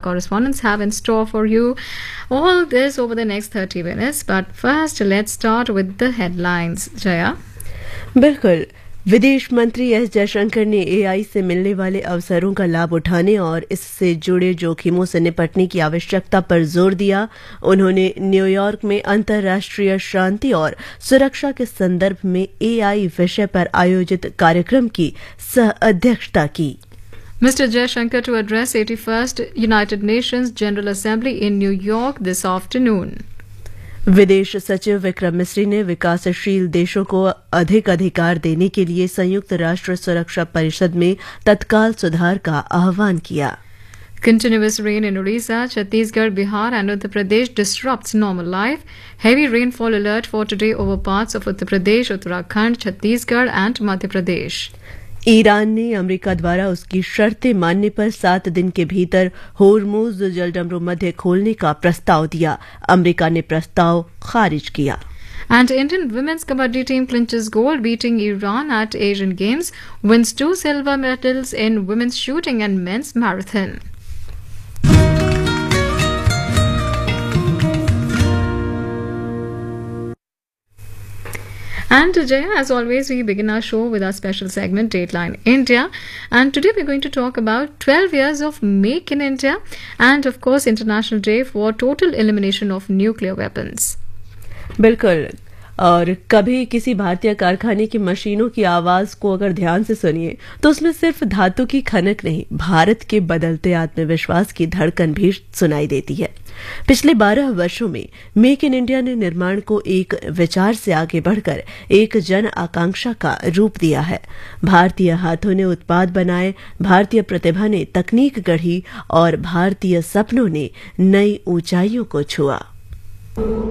correspondents have in store for you. All this over the next 30 minutes. But first, let's start with the headlines. Jaya? बिल्कुल। विदेश मंत्री S Jaishankar ने AI से मिलने वाले अवसरों का लाभ उठाने और इससे जुड़े जोखिमों से निपटने की आवश्यकता पर जोर दिया। उन्होंने न्यूयॉर्क में अंतर्राष्ट्रीय शांति और सुरक्षा के संदर्भ में एआई विषय पर आयोजित कार्यक्रम की सह अध्यक्षता की। Mr. Jaishankar to address 81st United Nations General Assembly in New York this afternoon. विदेश सचिव विक्रम मिस्री ने विकासशील देशों को अधिक अधिकार देने के लिए संयुक्त राष्ट्र सुरक्षा परिषद में तत्काल सुधार का आह्वान किया। Continuous rain in Odisha, Chhattisgarh, Bihar and Uttar Pradesh disrupts normal life. Heavy rainfall alert for today over parts of Uttar Pradesh, Uttarakhand, Chhattisgarh and Madhya Pradesh. Iran ने अमेरिका द्वारा उसकी शर्तें मानने पर 7 दिन के भीतर होर्मुज जलडमरू मध्य खोलने का प्रस्ताव दिया। अमेरिका ने प्रस्ताव खारिज किया। And Indian women's kabaddi team clinches gold, beating Iran at Asian Games, wins 2 silver medals in women's shooting and men's marathon. And Jaya, as always, we begin our show with our special segment, Dateline India. And today we're going to talk about 12 years of Make in India and, of course, International Day for Total Elimination of Nuclear Weapons. बिल्कुल। और कभी किसी भारतीय कारखाने की मशीनों की आवाज को अगर ध्यान से सुनिए तो उसमें सिर्फ धातु की खनक नहीं, भारत के बदलते आत्मविश्वास की धड़कन भी सुनाई देती है। पिछले 12 वर्षों में मेक इन इंडिया ने निर्माण को एक विचार से आगे बढ़कर एक जन आकांक्षा का रूप दिया है। भारतीय हाथों ने उत्पाद बनाए, भारतीय प्रतिभा ने तकनीक गढ़ी और भारतीय सपनों ने नई ऊंचाइयों को छुआ।